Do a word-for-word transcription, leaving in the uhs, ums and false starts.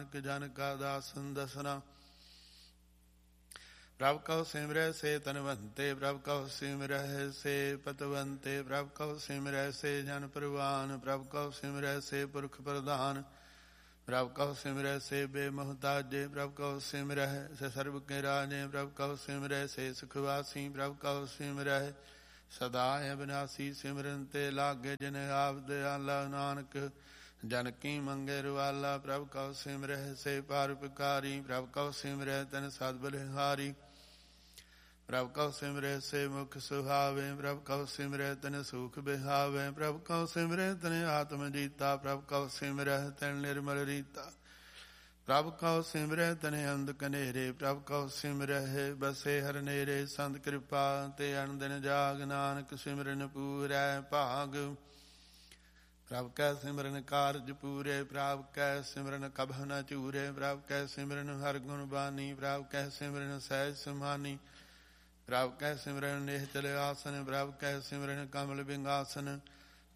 ਨਾਨਕ ਜਨ ਕਾ ਦਾਸਨ ਦਸਨਾ। ਪ੍ਰਭ ਕਉ ਸਿਮਰੈ ਸੇ ਤਨਵੰਤੇ, ਪ੍ਰਭ ਕਉ ਸਿਮਰੈ ਸੇ ਪਤਵੰਤੇ, ਪ੍ਰਭ ਕਉ ਸਿਮਰੈ ਸੇ ਜਨ ਪ੍ਰਵਾਨ, ਪ੍ਰਭ ਕਉ ਸਿਮਰੈ ਸੇ ਪੁਰਖ ਪ੍ਰਧਾਨ, ਪ੍ਰਭ ਕਉ ਸਿਮਰੈ ਸੇ ਬੇਮੁਹਤਾਜੇ, ਪ੍ਰਭ ਕਉ ਸਿਮਰੈ ਸੇ ਸਰਬ ਕੇ ਰਾਜੇ, ਪ੍ਰਭ ਕਉ ਸਿਮਰੈ ਸੇ ਸੁਖਵਾਸੀ, ਪ੍ਰਭ ਕਉ ਸਿਮਰੈ ਸਦਾ ਅਬਿਨਾਸੀ। ਸਿਮਰਨ ਤੇ ਲਾਗੇ ਜਿਨ ਆਪ ਦਿਆਲਾ, ਨਾਨਕ ਜਨ ਕੀ ਮੰਗੇ ਰਵਾਲਾ। ਪ੍ਰਭ ਕਉ ਸਿਮਰੈ ਸੇ ਪਰਉਪਕਾਰੀ, ਪ੍ਰਭ ਕਉ ਸਿਮਰੈ ਤਨ ਸਦ ਬਲਿਹਾਰੀ, ਪ੍ਰਭ ਕਉ ਸਿਮਰੈ ਸੇ ਮੁਖ ਸੁਹਾਵੇ, ਪ੍ਰਭ ਕਉ ਸਿਮਰੈ ਤਨ ਸੁਖ ਬਿਹਾਵੇ, ਪ੍ਰਭ ਕਉ ਸਿਮਰੈ ਤਨ ਆਤਮ ਜੀਤਾ, ਪ੍ਰਭ ਕਉ ਸਿਮਰੈ ਤਨ ਨਿਰਮਲ ਰੀਤਾ, ਪ੍ਰਭ ਕਉ ਸਿਮਰੈ ਤਨ ਅੰਧ ਕਨੇਰੇ, ਪ੍ਰਭ ਕਉ ਸਿਮਰੈ ਬਸੇ ਹਰ ਨੇਰੇ। ਸੰਤ ਕਿਰਪਾ ਤੇ ਅਣਦਿਨ ਜਾਗ, ਨਾਨਕ ਸਿਮਰਨ ਪੂਰੈ ਭਾਗ। ਪ੍ਰਭ ਕੈ ਸਿਮਰਨ ਕਾਰਜ ਪੂਰੇ, ਪ੍ਰਭ ਕੈ ਸਿਮਰਨ ਕਭੁ ਨ ਚੂਰੇ, ਪ੍ਰਭ ਕੈ ਸਿਮਰਨ ਹਰ ਗੁਣ ਬਾਨੀ, ਪ੍ਰਭ ਕੈ ਸਿਮਰਨ ਸਹਿਜ ਸਮਾਨੀ, ਪ੍ਰਭ ਕੈ ਸਿਮਰਨ ਨਿਹਚਲ ਆਸਨ, ਪ੍ਰਭ ਕੈ ਸਿਮਰਨ ਕਮਲ ਬਿੰਗਾਸਨ,